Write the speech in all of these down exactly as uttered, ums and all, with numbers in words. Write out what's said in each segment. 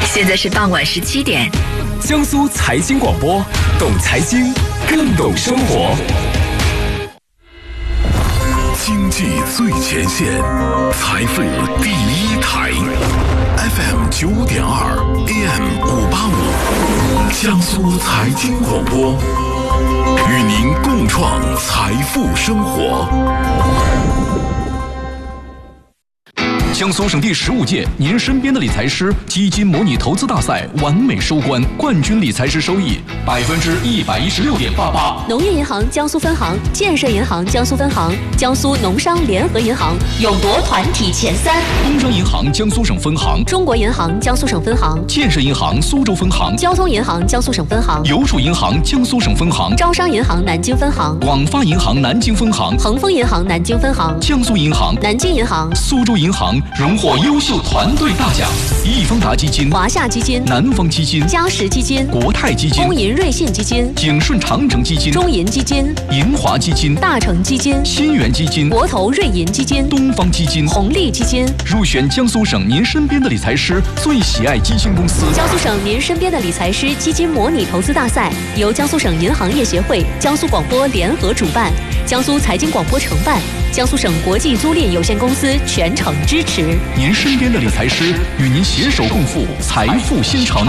现在是傍晚十七点。 江苏财经广播，懂财经，更懂生活。 经济最前线，财富第一台 ，F M 九点二 ，A M 五八五，江苏财经广播，与您共创财富生活。 江苏省第十五届您身边的理财师基金模拟投资大赛完美收官，冠军理财师收益百分之一百一十六点八八。 农业银行江苏分行、建设银行江苏分行、江苏农商联合银行勇夺团体前三。 工商银行江苏省分行、 中国银行江苏省分行、 建设银行苏州分行、 交通银行江苏省分行、 邮储银行江苏省分行、 招商银行南京分行、 广发银行南京分行、 恒丰银行南京分行、 江苏银行、 南京银行、 苏州银行荣获优秀团队大奖。易方达基金、 华夏基金、 南方基金、 嘉实基金、 国泰基金、 工银瑞信基金、 景顺长城基金、 中银基金、 银华基金、 大成基金、 新源基金、 国投瑞银基金、 东方基金、 红利基金， 入选江苏省您身边的理财师最喜爱基金公司。 江苏省您身边的理财师基金模拟投资大赛由江苏省银行业协会、江苏广播联合主办，江苏财经广播承办，江苏省国际租赁有限公司全程支持。 您身边的理财师与您携手共赴财富新城。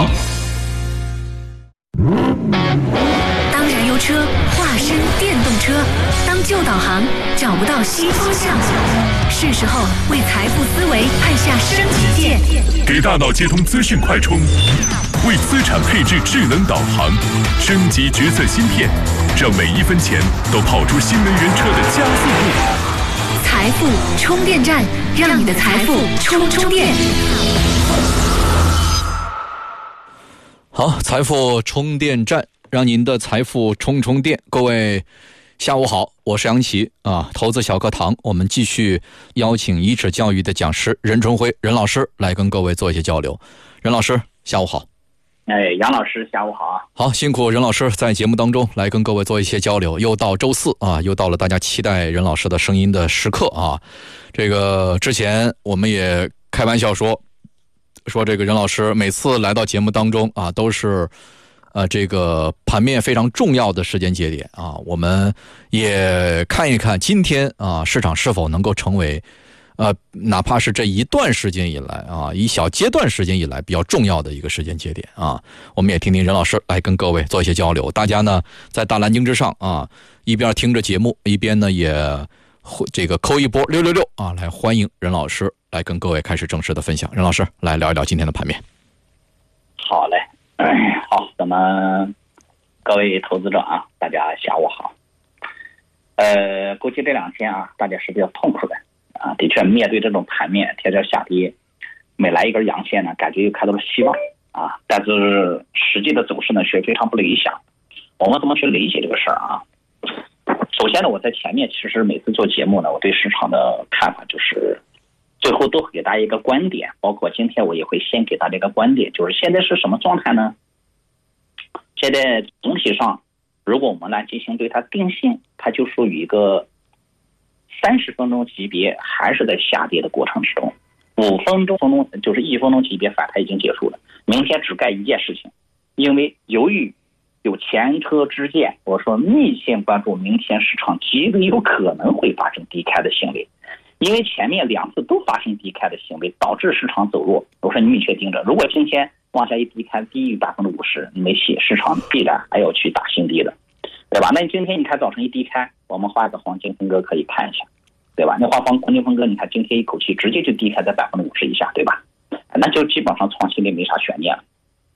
当燃油车化身电动车，当旧导航找不到新方向，是时候为财富思维按下升级键， 给大脑接通资讯快充，为资产配置智能导航，升级决策芯片，让每一分钱都跑出新能源车的加速度。 财富充电站，让你的财富充充电。 好，财富充电站，让您的财富充充电。各位下午好，我是杨奇啊，投资小课堂，我们继续邀请一指教育的讲师任春辉任老师来跟各位做一些交流。任老师下午好。 哎，杨老师下午好啊！ 好，辛苦任老师在节目当中来跟各位做一些交流。又到周四啊，又到了大家期待任老师的声音的时刻啊。这个之前我们也开玩笑说，说这个任老师每次来到节目当中啊，都是呃这个盘面非常重要的时间节点啊。我们也看一看今天啊市场是否能够成为呃，哪怕是这一段时间以来啊，一小阶段时间以来比较重要的一个时间节点啊，我们也听听任老师来跟各位做一些交流。大家呢在大蓝鲸之上啊，一边听着节目，一边呢也这个扣一波六六六啊，来欢迎任老师来跟各位开始正式的分享。任老师来聊一聊今天的盘面。 好嘞，好，咱们各位投资者啊，大家下午好。呃，估计这两天啊，大家是比较痛苦的。啊，的确，面对这种盘面天天下跌，每来一根阳线呢，感觉又看到了希望啊。但是实际的走势呢，却非常不理想。我们怎么去理解这个事儿啊？首先呢，我在前面其实每次做节目呢，我对市场的看法就是，最后都会给大家一个观点，包括今天我也会先给大家一个观点，就是现在是什么状态呢？现在总体上，如果我们来进行对它定性，它就属于一个三十分钟级别还是在下跌的过程之中，五分钟分钟就是一分钟级别反弹已经结束了。明天只干一件事情，因为由于有前车之鉴，我说密切关注明天市场极有可能会发生低开的行为，因为前面两次都发生低开的行为，导致市场走弱。我说你密切盯着，如果今天往下一低开低于百分之五十，你没戏，市场必然还要去打新低的，对吧？那今天你看早晨一低开，我们画个黄金分割可以看一下，对吧？那画黄黄金分割，你看今天一口气直接就低开在百分之五十以下，对吧？那就基本上创新低没啥悬念了。